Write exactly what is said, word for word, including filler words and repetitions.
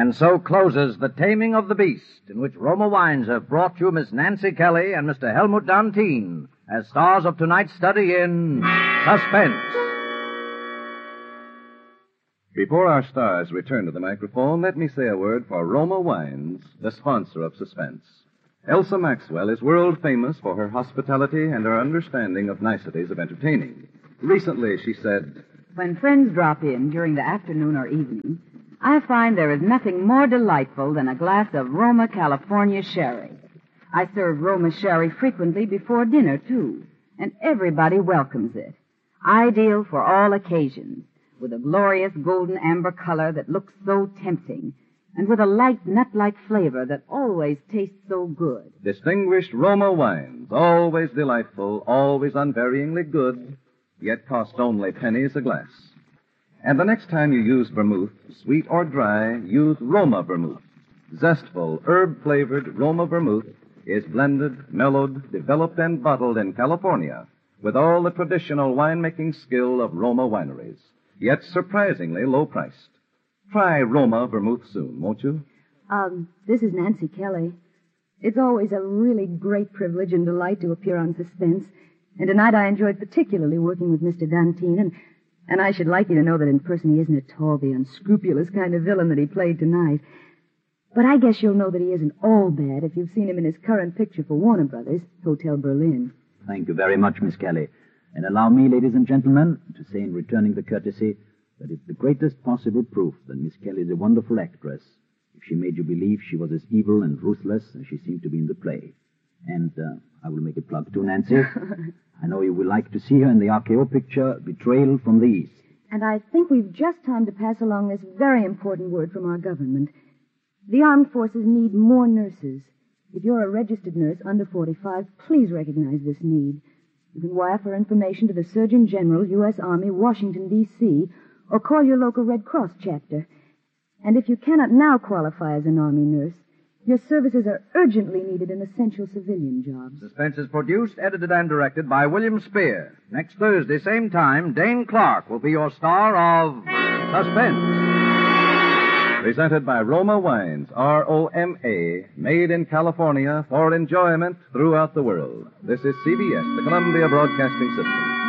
And so closes The Taming of the Beast, in which Roma Wines have brought you Miss Nancy Kelly and Mister Helmut Dantine as stars of tonight's study in Suspense. Before our stars return to the microphone, let me say a word for Roma Wines, the sponsor of Suspense. Elsa Maxwell is world famous for her hospitality and her understanding of niceties of entertaining. Recently, she said, "When friends drop in during the afternoon or evening, I find there is nothing more delightful than a glass of Roma California sherry. I serve Roma sherry frequently before dinner, too, and everybody welcomes it. Ideal for all occasions, with a glorious golden amber color that looks so tempting, and with a light nut-like flavor that always tastes so good." Distinguished Roma Wines, always delightful, always unvaryingly good, yet cost only pennies a glass. And the next time you use vermouth, sweet or dry, use Roma vermouth. Zestful, herb-flavored Roma vermouth is blended, mellowed, developed, and bottled in California with all the traditional winemaking skill of Roma wineries, yet surprisingly low-priced. Try Roma vermouth soon, won't you? Um, this is Nancy Kelly. It's always a really great privilege and delight to appear on Suspense, and tonight I enjoyed particularly working with Mister Dantine, and, and I should like you to know that in person he isn't at all the unscrupulous kind of villain that he played tonight. But I guess you'll know that he isn't all bad if you've seen him in his current picture for Warner Brothers, Hotel Berlin. Thank you very much, Miss Kelly. And allow me, ladies and gentlemen, to say in returning the courtesy that it's the greatest possible proof that Miss Kelly is a wonderful actress if she made you believe she was as evil and ruthless as she seemed to be in the play. And uh, I will make a plug too, Nancy. I know you will like to see her in the R K O picture, Betrayal from the East. And I think we've just time to pass along this very important word from our government. The armed forces need more nurses. If you're a registered nurse under forty-five, please recognize this need. You can wire for information to the Surgeon General, U S Army, Washington, D C, or call your local Red Cross chapter. And if you cannot now qualify as an Army nurse, your services are urgently needed in essential civilian jobs. Suspense is produced, edited, and directed by William Spear. Next Thursday, same time, Dane Clark will be your star of Suspense. Presented by Roma Wines, R O M A, made in California for enjoyment throughout the world. This is C B S, the Columbia Broadcasting System.